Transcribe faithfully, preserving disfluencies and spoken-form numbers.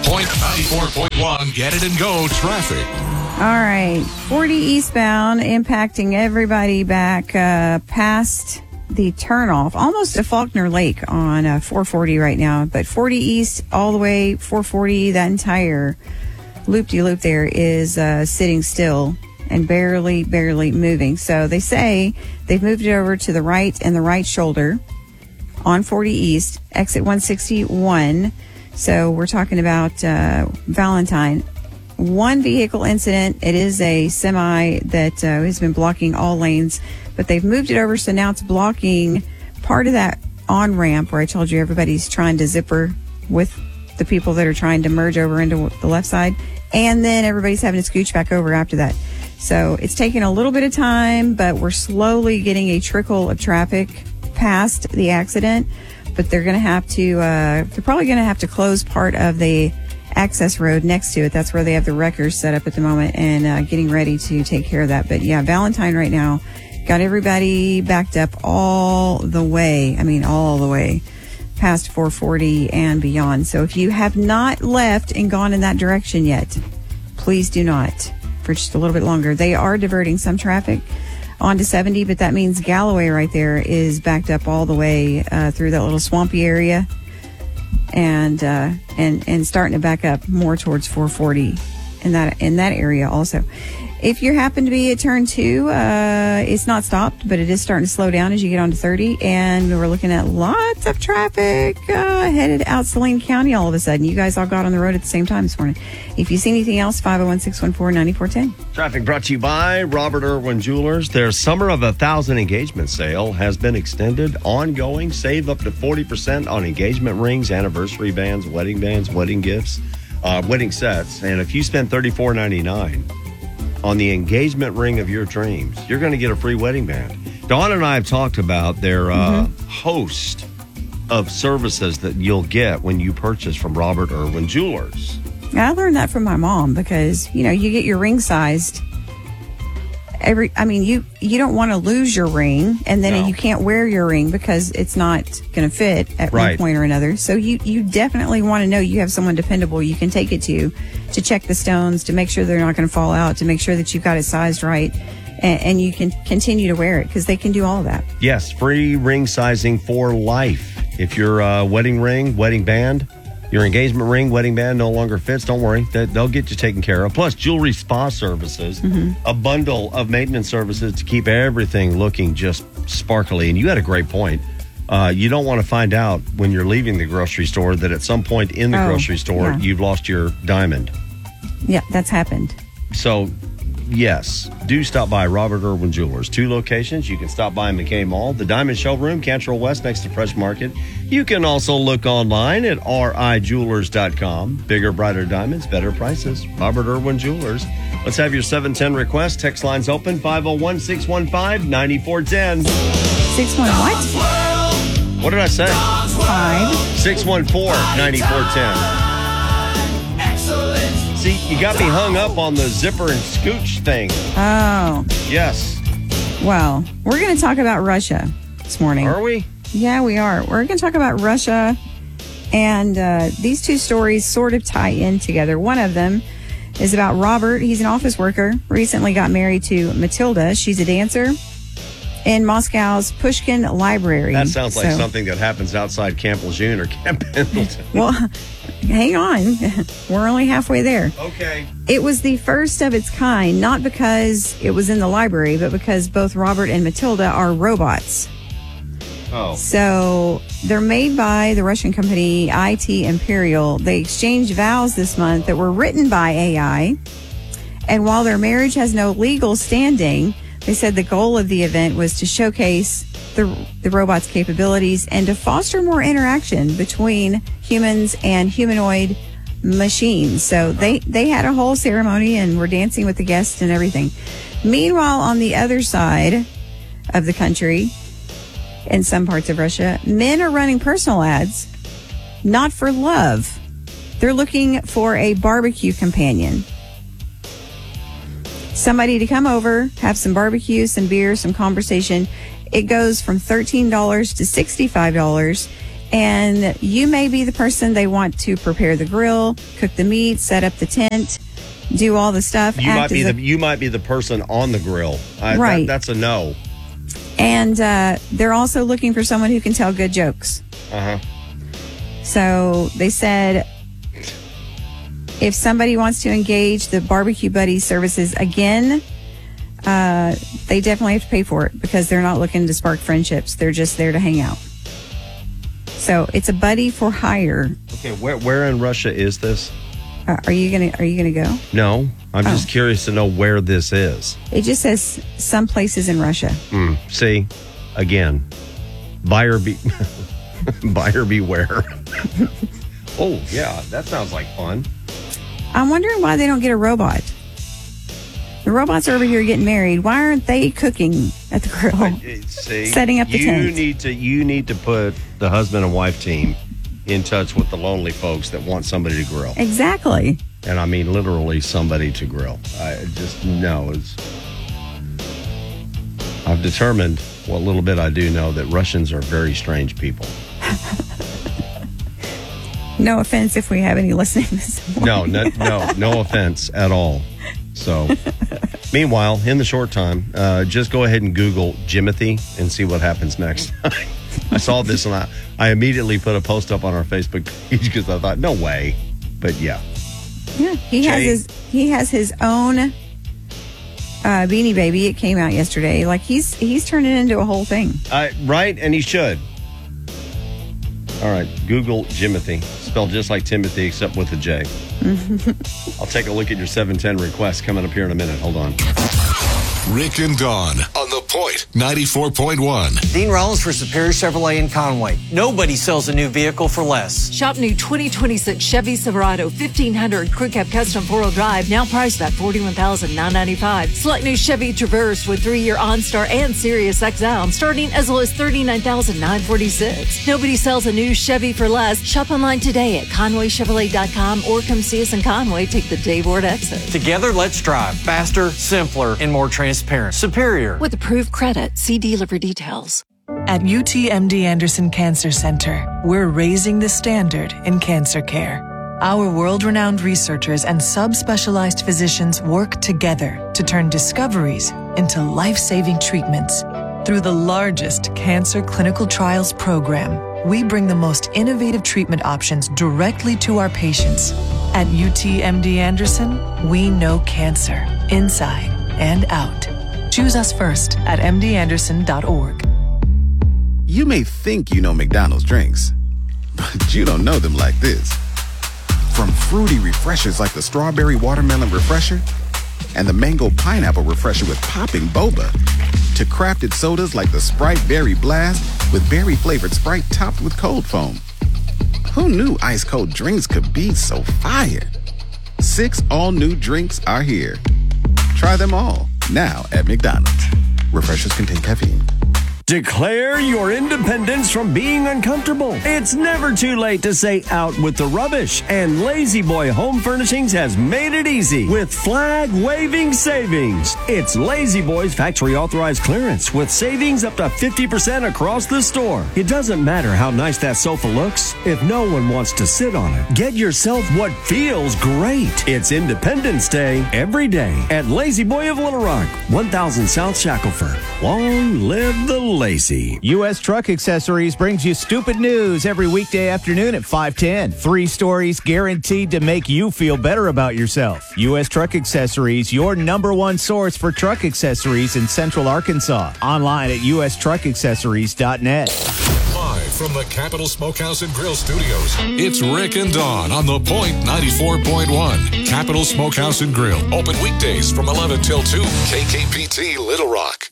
ninety-four point one, Get It and Go traffic. All right. forty eastbound impacting everybody back uh, past the turnoff, almost to Faulkner Lake on uh, four forty right now. But forty east all the way four forty, that entire loop-de-loop there is uh, sitting still and barely, barely moving. So they say they've moved it over to the right and the right shoulder on forty east, exit one sixty-one. So we're talking about uh, Valentine. One vehicle incident. It is a semi that uh, has been blocking all lanes, but they've moved it over, so now it's blocking part of that on-ramp where I told you everybody's trying to zipper with the people that are trying to merge over into the left side, and then everybody's having to scooch back over after that. So it's taking a little bit of time, but we're slowly getting a trickle of traffic past the accident, but they're going to have to, uh, they're probably going to have to close part of the access road next to it. That's where they have the wreckers set up at the moment and uh, getting ready to take care of that. But yeah, Valentine right now got everybody backed up all the way. I mean, all the way past four forty and beyond. So if you have not left and gone in that direction yet, please do not for just a little bit longer. They are diverting some traffic onto seventy, but that means Galloway right there is backed up all the way uh, through that little swampy area. And uh, and and starting to back up more towards four forty in that in that area also. If you happen to be at turn two, uh, it's not stopped, but it is starting to slow down as you get onto thirty, and we're looking at lots of traffic uh, headed out Saline County all of a sudden. You guys all got on the road at the same time this morning. If you see anything else, five oh one, six one four, nine four one zero. Traffic brought to you by Robert Irwin Jewelers. Their Summer of a Thousand engagement sale has been extended, ongoing. Save up to forty percent on engagement rings, anniversary bands, wedding bands, wedding gifts, uh, wedding sets. And if you spend thirty-four ninety-nine on the engagement ring of your dreams, you're going to get a free wedding band. Dawn and I have talked about their uh, mm-hmm. host of services that you'll get when you purchase from Robert Irwin Jewelers. I learned that from my mom because, you know, you get your ring sized. Every, I mean, you, you don't want to lose your ring, and then No. you can't wear your ring because it's not going to fit at Right. one point or another. So you, you definitely want to know you have someone dependable you can take it to, to check the stones, to make sure they're not going to fall out, to make sure that you've got it sized right, and, and you can continue to wear it because they can do all of that. Yes, free ring sizing for life. If your uh, wedding ring, wedding band, your engagement ring, wedding band no longer fits, don't worry. They, they'll get you taken care of. Plus, jewelry spa services, mm-hmm. a bundle of maintenance services to keep everything looking just sparkly. And you had a great point. Uh, you don't want to find out when you're leaving the grocery store that at some point in the oh, grocery store, yeah. you've lost your diamond. Yeah, that's happened. So, yes, do stop by Robert Irwin Jewelers. Two locations. You can stop by McKay Mall, the Diamond Showroom, Cantrell West next to Fresh Market. You can also look online at r i jewelers dot com. Bigger, brighter diamonds, better prices. Robert Irwin Jewelers. Let's have your seven ten request. Text lines open, five oh one, six one five, nine four one zero. Six one what? What did I say? Five. six one four, nine four one zero. See, you got me hung up on the zipper and scooch thing. Oh. Yes. Well, we're going to talk about Russia this morning. Are we? Yeah, we are. We're going to talk about Russia, and uh, these two stories sort of tie in together. One of them is about Robert. He's an office worker, recently got married to Matilda. She's a dancer in Moscow's Pushkin Library. That sounds like So- something that happens outside Camp Lejeune or Camp Pendleton. Well, hang on. We're only halfway there. Okay. It was the first of its kind, not because it was in the library, but because both Robert and Matilda are robots. Oh. So they're made by the Russian company I T Imperial. They exchanged vows this month that were written by A I. And while their marriage has no legal standing, they said the goal of the event was to showcase the, the robot's capabilities and to foster more interaction between humans and humanoid machines. So they, they had a whole ceremony and were dancing with the guests and everything. Meanwhile, on the other side of the country, in some parts of Russia, men are running personal ads, not for love. They're looking for a barbecue companion. Somebody to come over, have some barbecue, some beer, some conversation. It goes from thirteen dollars to sixty-five dollars. And you may be the person they want to prepare the grill, cook the meat, set up the tent, do all the stuff. You act might be as the a- you might be the person on the grill. I, Right. That, that's a no. And uh, they're also looking for someone who can tell good jokes. Uh huh. So they said if somebody wants to engage the Barbecue Buddy services again, uh, they definitely have to pay for it because they're not looking to spark friendships. They're just there to hang out. So it's a buddy for hire. Okay, where where in Russia is this? Uh, are you gonna Are you gonna go? No, I'm Oh. just curious to know where this is. It just says some places in Russia. Mm, see, again, buyer be buyer beware. Oh yeah, that sounds like fun. I'm wondering why they don't get a robot. The robots are over here getting married. Why aren't they cooking at the grill? Uh, See, Setting up the you tent. need to you need to put the husband and wife team in touch with the lonely folks that want somebody to grill, Exactly. and I mean literally somebody to grill. I just know it's. I've determined what little bit I do know that Russians are very strange people. No offense if we have any listening this morning. No, no, no, no offense at all. So, meanwhile, in the short time, uh, just go ahead and Google Jimothy and see what happens next. I saw this and I, I immediately put a post up on our Facebook page because I thought, no way. But yeah, Yeah, he has Jay- his he has his own uh, Beanie Baby. It came out yesterday. Like he's he's turned it into a whole thing. I, right, and he should. All right, Google Jimothy, spelled just like Timothy except with a J. I'll take a look at your seven ten request coming up here in a minute. Hold on. Rick and Dawn on The Point ninety-four point one. Dean Rollins for Superior Chevrolet in Conway. Nobody sells a new vehicle for less. Shop new twenty twenty-six Chevy Silverado fifteen hundred Crew Cab Custom four-wheel drive, now priced at forty-one thousand nine hundred ninety-five dollars. Select new Chevy Traverse with three-year OnStar and Sirius X M, starting as low as thirty-nine thousand nine hundred forty-six dollars. Nobody sells a new Chevy for less. Shop online today at Conway Chevrolet dot com or come see us in Conway. Take the Dayward exit. Together, let's drive faster, simpler, and more transparent. Superior. With approved credit, see dealer for details. At U T M D Anderson Cancer Center, we're raising the standard in cancer care. Our world-renowned researchers and subspecialized physicians work together to turn discoveries into life-saving treatments. Through the largest cancer clinical trials program, we bring the most innovative treatment options directly to our patients. At U T M D Anderson, we know cancer inside and out. Choose us first at m d anderson dot org. You may think you know McDonald's drinks, but you don't know them like this. From fruity refreshers like the Strawberry Watermelon Refresher and the Mango Pineapple Refresher with popping boba, to crafted sodas like the Sprite Berry Blast with berry-flavored Sprite topped with cold foam. Who knew ice-cold drinks could be so fire? Six all-new drinks are here. Try them all, now at McDonald's. Refreshers contain caffeine. Declare your independence from being uncomfortable. It's never too late to say out with the rubbish. And Lazy Boy Home Furnishings has made it easy with flag-waving savings. It's Lazy Boy's factory authorized clearance with savings up to fifty percent across the store. It doesn't matter how nice that sofa looks if no one wants to sit on it. Get yourself what feels great. It's Independence Day every day at Lazy Boy of Little Rock, one thousand South Shackelford. Long live the Lazy. U S Truck Accessories brings you stupid news every weekday afternoon at five ten. Three stories guaranteed to make you feel better about yourself. U S Truck Accessories, your number one source for truck accessories in Central Arkansas. Online at u s truck accessories dot net. Live from the Capital Smokehouse and Grill Studios, it's Rick and Dawn on The Point ninety-four point one. Capital Smokehouse and Grill, open weekdays from eleven till two. K K P T Little Rock.